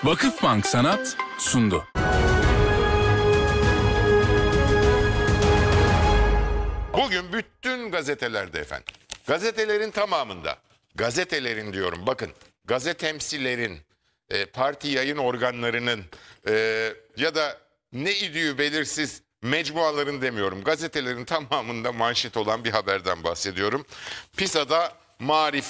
Vakıfbank Sanat sundu. Bugün bütün gazetelerde efendim, gazetelerin tamamında, gazetelerin diyorum bakın, gazetemsilerin, parti yayın organlarının ya da ne idüğü belirsiz mecmuaların demiyorum, gazetelerin tamamında manşet olan bir haberden bahsediyorum. PİSA'da Marif